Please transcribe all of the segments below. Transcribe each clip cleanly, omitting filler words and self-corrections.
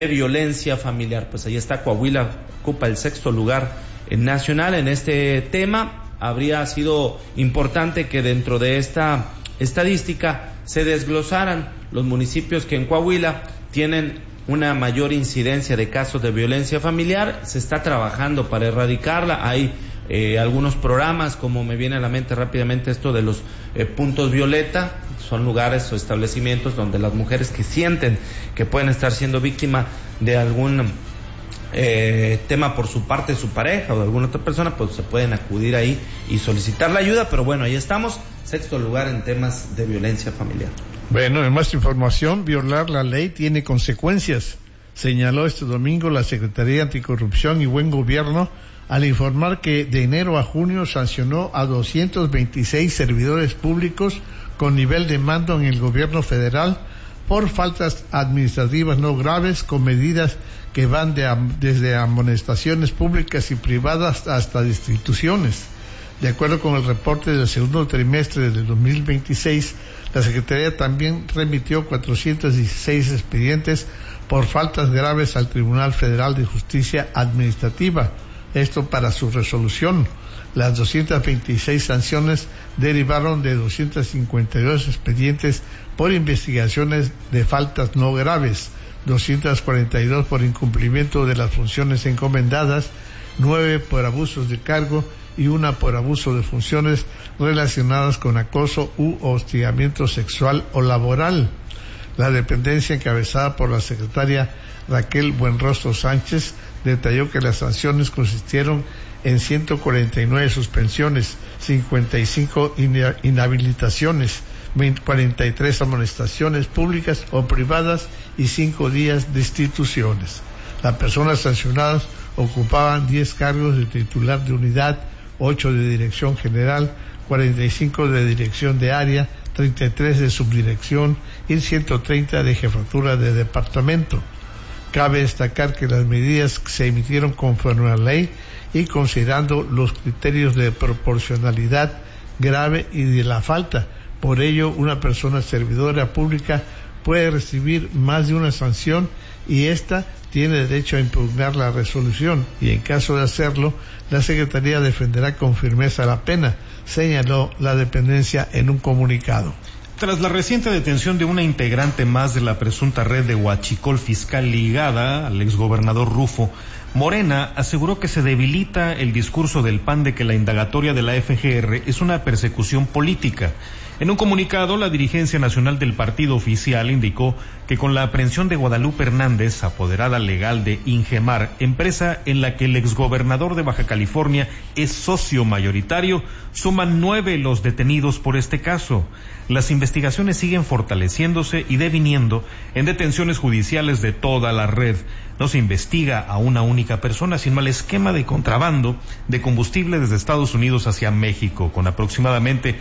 violencia familiar. Pues ahí está, Coahuila ocupa el 6º lugar nacional en este tema. Habría sido importante que dentro de esta estadística se desglosaran los municipios que en Coahuila tienen una mayor incidencia de casos de violencia familiar. Se está trabajando para erradicarla. Hay algunos programas, como me viene a la mente rápidamente esto de los puntos violeta. Son lugares o establecimientos donde las mujeres que sienten que pueden estar siendo víctimas de algún tema por su parte de su pareja o de alguna otra persona, pues se pueden acudir ahí y solicitar la ayuda. Pero bueno, ahí estamos, 6º lugar en temas de violencia familiar. Bueno, en más información, violar la ley tiene consecuencias, señaló este domingo la Secretaría Anticorrupción y Buen Gobierno al informar que de enero a junio sancionó a 226 servidores públicos con nivel de mando en el gobierno federal por faltas administrativas no graves, con medidas que van desde amonestaciones públicas y privadas hasta destituciones. De acuerdo con el reporte del segundo trimestre del 2026, la Secretaría también remitió 416 expedientes por faltas graves al Tribunal Federal de Justicia Administrativa, esto para su resolución. Las 226 sanciones derivaron de 252 expedientes por investigaciones de faltas no graves, 242 por incumplimiento de las funciones encomendadas, 9 por abusos de cargo y 1 por abuso de funciones relacionadas con acoso u hostigamiento sexual o laboral. La dependencia encabezada por la secretaria Raquel Buenrostro Sánchez detalló que las sanciones consistieron en 149 suspensiones, 55 inhabilitaciones, 43 amonestaciones públicas o privadas y 5 días de destituciones. Las personas sancionadas ocupaban 10 cargos de titular de unidad, 8 de dirección general, 45 de dirección de área, 33 de subdirección y 130 de jefatura de departamento. Cabe destacar que las medidas se emitieron conforme a la ley y considerando los criterios de proporcionalidad grave y de la falta. Por ello, una persona servidora pública puede recibir más de una sanción y ésta tiene derecho a impugnar la resolución, y en caso de hacerlo, la Secretaría defenderá con firmeza la pena, señaló la dependencia en un comunicado. Tras la reciente detención de una integrante más de la presunta red de huachicol fiscal ligada al exgobernador Rufo, Morena aseguró que se debilita el discurso del PAN de que la indagatoria de la FGR es una persecución política. En un comunicado, la dirigencia nacional del partido oficial indicó que con la aprehensión de Guadalupe Hernández, apoderada legal de Ingemar, empresa en la que el exgobernador de Baja California es socio mayoritario, suman 9 los detenidos por este caso. Las investigaciones siguen fortaleciéndose y deviniendo en detenciones judiciales de toda la red. No se investiga a una única persona, sino al esquema de contrabando de combustible desde Estados Unidos hacia México, con aproximadamente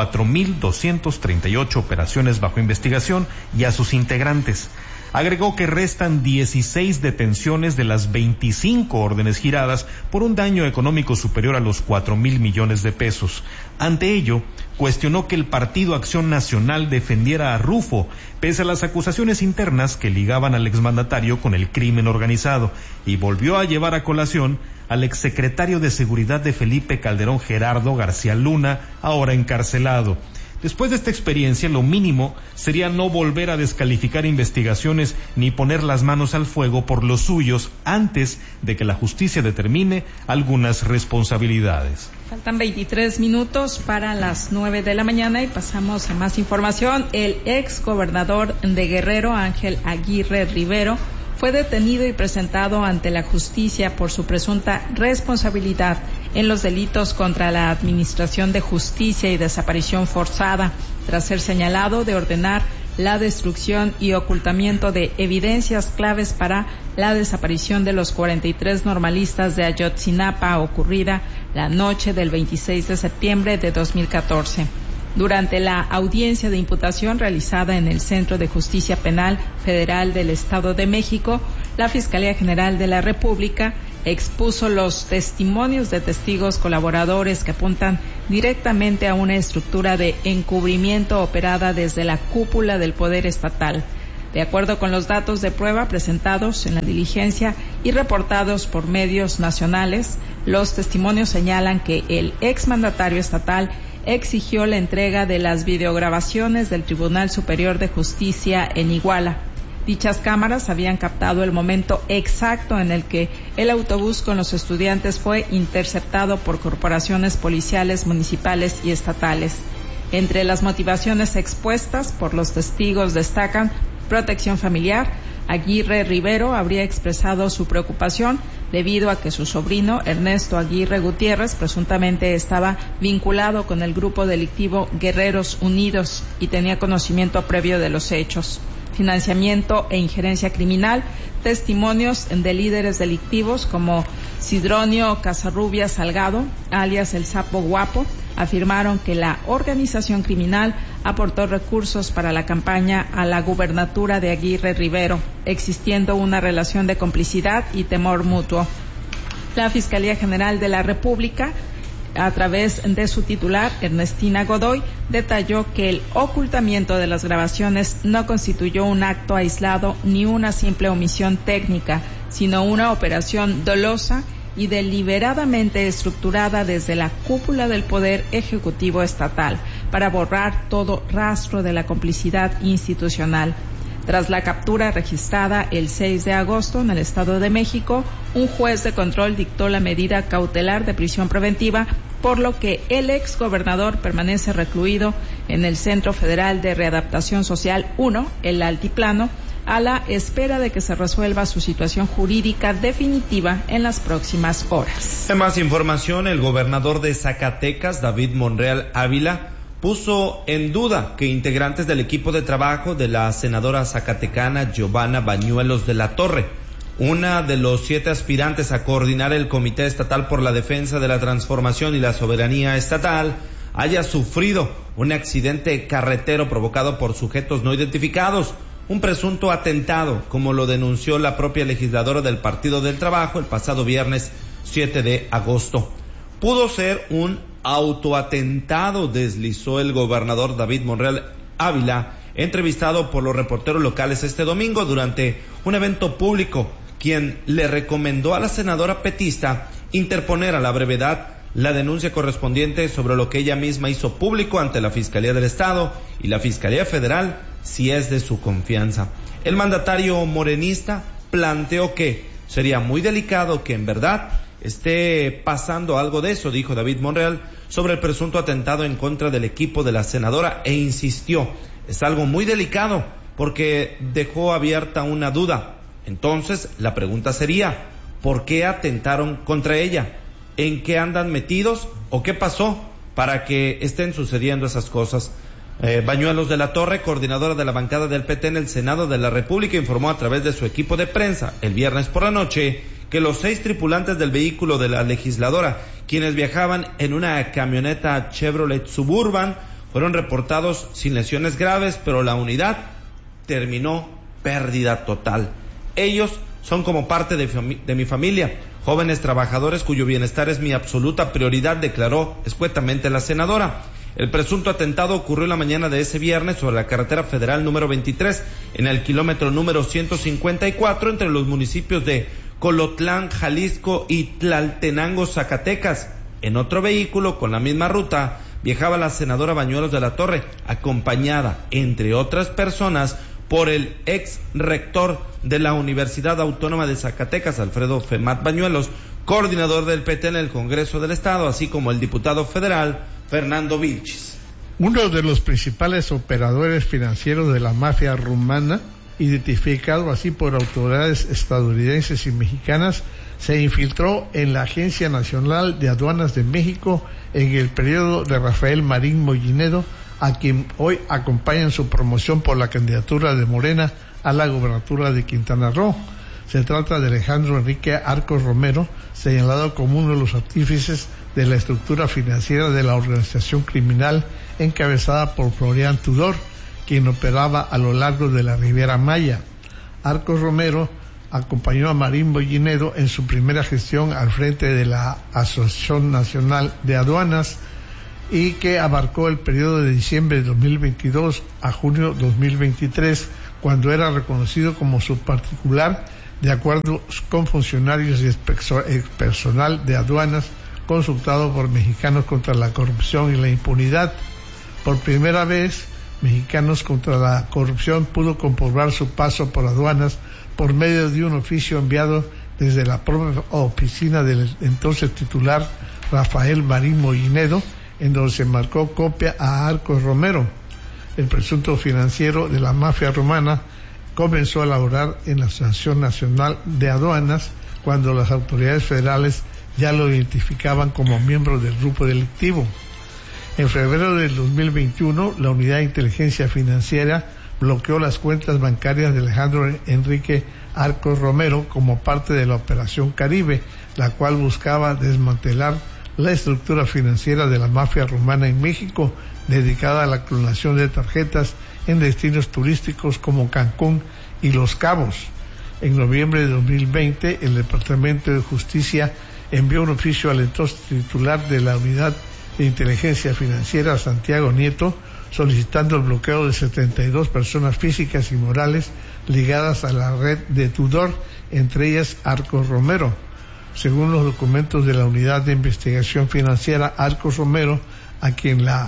4.238 operaciones bajo investigación y a sus integrantes. Agregó que restan 16 detenciones de las 25 órdenes giradas por un daño económico superior a los 4,000 millones de pesos. Ante ello, cuestionó que el Partido Acción Nacional defendiera a Rufo, pese a las acusaciones internas que ligaban al exmandatario con el crimen organizado, y volvió a llevar a colación al exsecretario de Seguridad de Felipe Calderón, Gerardo García Luna, ahora encarcelado. Después de esta experiencia, lo mínimo sería no volver a descalificar investigaciones ni poner las manos al fuego por los suyos antes de que la justicia determine algunas responsabilidades. Faltan 23 minutos para las 9 de la mañana y pasamos a más información. El ex gobernador de Guerrero, Ángel Aguirre Rivero, fue detenido y presentado ante la justicia por su presunta responsabilidad en los delitos contra la Administración de Justicia y desaparición forzada, tras ser señalado de ordenar la destrucción y ocultamiento de evidencias claves para la desaparición de los 43 normalistas de Ayotzinapa, ocurrida la noche del 26 de septiembre de 2014. Durante la audiencia de imputación realizada en el Centro de Justicia Penal Federal del Estado de México, la Fiscalía General de la República expuso los testimonios de testigos colaboradores que apuntan directamente a una estructura de encubrimiento operada desde la cúpula del poder estatal. De acuerdo con los datos de prueba presentados en la diligencia y reportados por medios nacionales, los testimonios señalan que el exmandatario estatal exigió la entrega de las videograbaciones del Tribunal Superior de Justicia en Iguala. Dichas cámaras habían captado el momento exacto en el que el autobús con los estudiantes fue interceptado por corporaciones policiales municipales y estatales. Entre las motivaciones expuestas por los testigos destacan protección familiar. Aguirre Rivero habría expresado su preocupación debido a que su sobrino, Ernesto Aguirre Gutiérrez, presuntamente estaba vinculado con el grupo delictivo Guerreros Unidos y tenía conocimiento previo de los hechos. Financiamiento e injerencia criminal, testimonios de líderes delictivos como Sidronio Casarrubias Salgado, alias El Sapo Guapo, afirmaron que la organización criminal aportó recursos para la campaña a la gubernatura de Aguirre Rivero, existiendo una relación de complicidad y temor mutuo. La Fiscalía General de la República, a través de su titular, Ernestina Godoy, detalló que el ocultamiento de las grabaciones no constituyó un acto aislado ni una simple omisión técnica, sino una operación dolosa y deliberadamente estructurada desde la cúpula del Poder Ejecutivo Estatal para borrar todo rastro de la complicidad institucional. Tras la captura registrada el 6 de agosto en el Estado de México, un juez de control dictó la medida cautelar de prisión preventiva, por lo que el exgobernador permanece recluido en el Centro Federal de Readaptación Social 1, el Altiplano, a la espera de que se resuelva su situación jurídica definitiva en las próximas horas. En más información, el gobernador de Zacatecas, David Monreal Ávila, puso en duda que integrantes del equipo de trabajo de la senadora zacatecana Giovanna Bañuelos de la Torre, una de los 7 aspirantes a coordinar el Comité Estatal por la Defensa de la Transformación y la Soberanía Estatal, haya sufrido un accidente carretero provocado por sujetos no identificados, un presunto atentado, como lo denunció la propia legisladora del Partido del Trabajo el pasado viernes 7 de agosto. Pudo ser un autoatentado, deslizó el gobernador David Monreal Ávila, entrevistado por los reporteros locales este domingo durante un evento público, quien le recomendó a la senadora petista interponer a la brevedad la denuncia correspondiente sobre lo que ella misma hizo público ante la Fiscalía del Estado y la Fiscalía Federal, si es de su confianza. El mandatario morenista planteó que sería muy delicado que en verdad esté pasando algo de eso, dijo David Monreal, sobre el presunto atentado en contra del equipo de la senadora, e insistió, es algo muy delicado porque dejó abierta una duda. Entonces, la pregunta sería, ¿por qué atentaron contra ella? ¿En qué andan metidos o qué pasó para que estén sucediendo esas cosas? Bañuelos de la Torre, coordinadora de la bancada del PT en el Senado de la República, informó a través de su equipo de prensa el viernes por la noche que los 6 tripulantes del vehículo de la legisladora, quienes viajaban en una camioneta Chevrolet Suburban, fueron reportados sin lesiones graves, pero la unidad terminó pérdida total. Ellos son como parte de mi familia, jóvenes trabajadores cuyo bienestar es mi absoluta prioridad, declaró escuetamente la senadora. El presunto atentado ocurrió la mañana de ese viernes sobre la carretera federal número 23, en el kilómetro número 154, entre los municipios de Colotlán, Jalisco y Tlaltenango, Zacatecas. En otro vehículo con la misma ruta viajaba la senadora Bañuelos de la Torre, acompañada, entre otras personas, por el ex rector de la Universidad Autónoma de Zacatecas, Alfredo Femat Bañuelos, coordinador del PT en el Congreso del Estado, así como el diputado federal Fernando Vilchis. Uno de los principales operadores financieros de la mafia rumana, identificado así por autoridades estadounidenses y mexicanas, se infiltró en la Agencia Nacional de Aduanas de México en el periodo de Rafael Marín Mollinedo, a quien hoy acompaña en su promoción por la candidatura de Morena a la gobernatura de Quintana Roo. Se trata de Alejandro Enrique Arcos Romero, señalado como uno de los artífices de la estructura financiera de la organización criminal encabezada por Florian Tudor, quien operaba a lo largo de la Riviera Maya. Arcos Romero acompañó a Marín Mollinedo en su primera gestión al frente de la Asociación Nacional de Aduanas, y que abarcó el periodo de diciembre de 2022 a junio 2023, cuando era reconocido como subparticular, de acuerdo con funcionarios y personal de aduanas consultado por Mexicanos contra la Corrupción y la Impunidad. Por primera vez, Mexicanos contra la Corrupción pudo comprobar su paso por aduanas por medio de un oficio enviado desde la propia oficina del entonces titular Rafael Marín Mollinedo, en donde se marcó copia a Arcos Romero. El presunto financiero de la mafia romana comenzó a laborar en la Asociación Nacional de Aduanas cuando las autoridades federales ya lo identificaban como miembro del grupo delictivo. En febrero del 2021, la Unidad de Inteligencia Financiera bloqueó las cuentas bancarias de Alejandro Enrique Arcos Romero como parte de la Operación Caribe, la cual buscaba desmantelar la estructura financiera de la mafia romana en México, dedicada a la clonación de tarjetas en destinos turísticos como Cancún y Los Cabos. En noviembre de 2020, el Departamento de Justicia envió un oficio al entonces titular de la Unidad de Inteligencia Financiera, Santiago Nieto, solicitando el bloqueo de 72 personas físicas y morales ligadas a la red de Tudor, entre ellas Arcos Romero. Según los documentos de la Unidad de Investigación Financiera, Arcos Romero, a quien la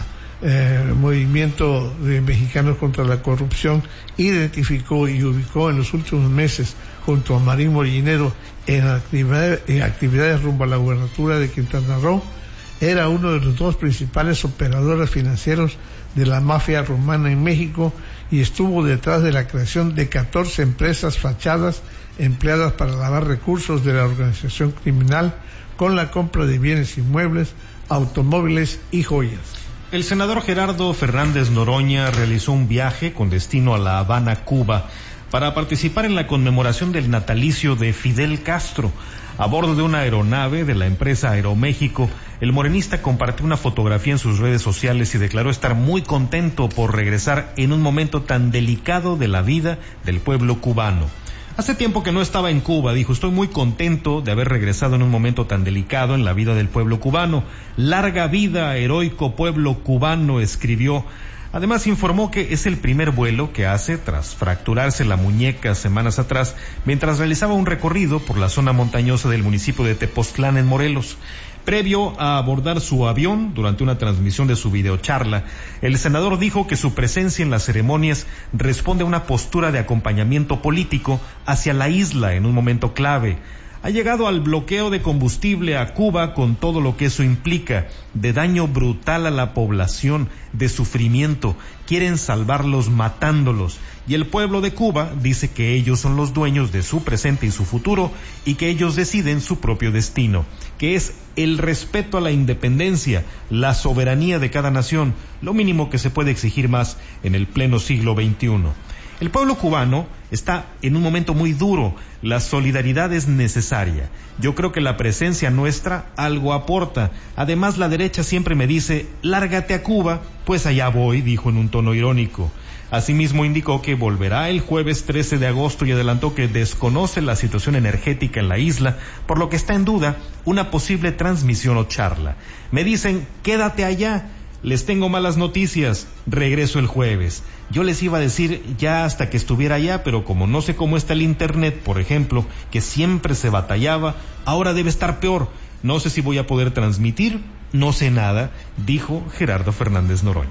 Movimiento de Mexicanos contra la Corrupción identificó y ubicó en los últimos meses junto a Marín Mollinedo en actividades rumbo a la gubernatura de Quintana Roo, era uno de los dos principales operadores financieros de la mafia romana en México y estuvo detrás de la creación de 14 empresas fachadas empleadas para lavar recursos de la organización criminal con la compra de bienes inmuebles, automóviles y joyas. El senador Gerardo Fernández Noroña realizó un viaje con destino a La Habana, Cuba, para participar en la conmemoración del natalicio de Fidel Castro. A bordo de una aeronave de la empresa Aeroméxico, el morenista compartió una fotografía en sus redes sociales y declaró estar muy contento por regresar en un momento tan delicado de la vida del pueblo cubano. Hace tiempo que no estaba en Cuba, dijo, estoy muy contento de haber regresado en un momento tan delicado en la vida del pueblo cubano. Larga vida, heroico pueblo cubano, escribió. Además informó que es el primer vuelo que hace tras fracturarse la muñeca semanas atrás mientras realizaba un recorrido por la zona montañosa del municipio de Tepoztlán en Morelos. Previo a abordar su avión, durante una transmisión de su videocharla, el senador dijo que su presencia en las ceremonias responde a una postura de acompañamiento político hacia la isla en un momento clave. Ha llegado al bloqueo de combustible a Cuba con todo lo que eso implica, de daño brutal a la población, de sufrimiento. Quieren salvarlos matándolos. Y el pueblo de Cuba dice que ellos son los dueños de su presente y su futuro y que ellos deciden su propio destino, que es el respeto a la independencia, la soberanía de cada nación, lo mínimo que se puede exigir más en el pleno siglo XXI. El pueblo cubano está en un momento muy duro, la solidaridad es necesaria. Yo creo que la presencia nuestra algo aporta. Además, la derecha siempre me dice, lárgate a Cuba, pues allá voy, dijo en un tono irónico. Asimismo indicó que volverá el jueves 13 de agosto y adelantó que desconoce la situación energética en la isla, por lo que está en duda una posible transmisión o charla. Me dicen, quédate allá. Les tengo malas noticias, regreso el jueves. Yo les iba a decir ya hasta que estuviera allá, pero como no sé cómo está el internet, por ejemplo, que siempre se batallaba, ahora debe estar peor. No sé si voy a poder transmitir, no sé nada, dijo Gerardo Fernández Noroña.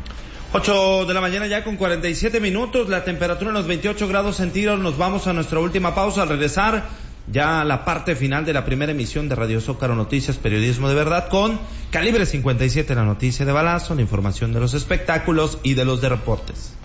8 de la mañana ya con 47 minutos, la temperatura en los 28 grados centígrados. Nos vamos a nuestra última pausa. Al regresar, ya la parte final de la primera emisión de Radio Zócalo Noticias, periodismo de verdad, con Calibre 57, la noticia de balazo, la información de los espectáculos y de los deportes.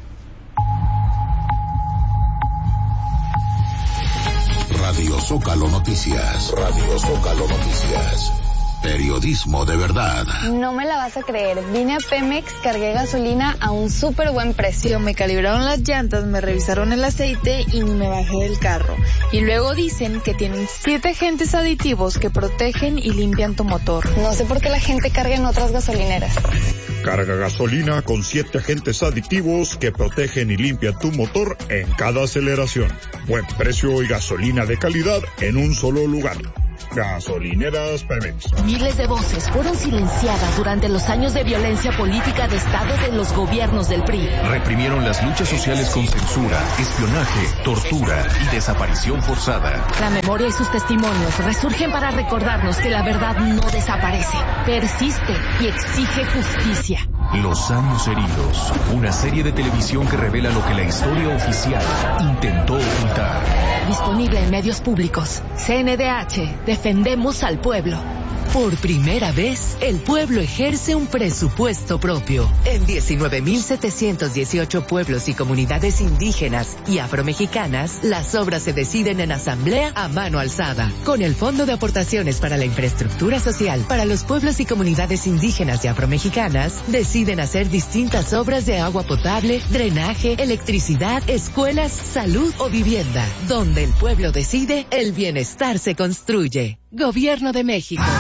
Radio Zócalo Noticias. Radio Zócalo Noticias. Periodismo de verdad. No me la vas a creer. Vine a Pemex, cargué gasolina a un súper buen precio. Me calibraron las llantas, me revisaron el aceite y ni me bajé del carro. Y luego dicen que tienen 7 agentes aditivos que protegen y limpian tu motor. No sé por qué la gente carga en otras gasolineras. Carga gasolina con 7 agentes aditivos que protegen y limpian tu motor en cada aceleración. Buen precio y gasolina de calidad en un solo lugar. Gasolineras Pemex. Miles de voces fueron silenciadas durante los años de violencia política de Estado de los gobiernos del PRI. Reprimieron las luchas sociales con censura, espionaje, tortura y desaparición forzada. La memoria y sus testimonios resurgen para recordarnos que la verdad no desaparece, persiste y exige justicia. Los años heridos, una serie de televisión que revela lo que la historia oficial intentó ocultar. Disponible en medios públicos. CNDH, defendemos al pueblo. Por primera vez, el pueblo ejerce un presupuesto propio. En 19.718 pueblos y comunidades indígenas y afromexicanas, las obras se deciden en asamblea a mano alzada. Con el Fondo de Aportaciones para la Infraestructura Social para los pueblos y comunidades indígenas y afromexicanas, deciden hacer distintas obras de agua potable, drenaje, electricidad, escuelas, salud o vivienda. Donde el pueblo decide, el bienestar se construye. Gobierno de México.